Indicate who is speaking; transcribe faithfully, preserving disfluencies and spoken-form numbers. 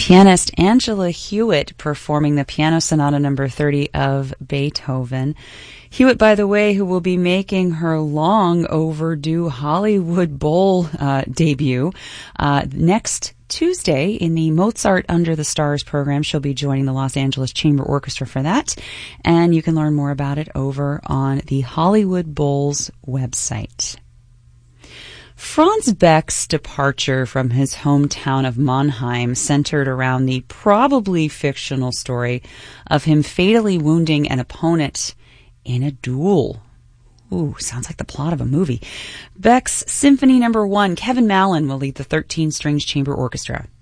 Speaker 1: Pianist Angela Hewitt performing the Piano Sonata number thirty of Beethoven. Hewitt, by the way, who will be making her long overdue Hollywood Bowl uh, debut uh, next Tuesday in the Mozart Under the Stars program. She'll be joining the Los Angeles Chamber Orchestra for that, and you can learn more about it over on the Hollywood Bowl's website. Franz Beck's departure from his hometown of Mannheim centered around the probably fictional story of him fatally wounding an opponent in a duel. Ooh, sounds like the plot of a movie. Beck's Symphony Number One, Kevin Mallon will lead the thirteen strings chamber orchestra.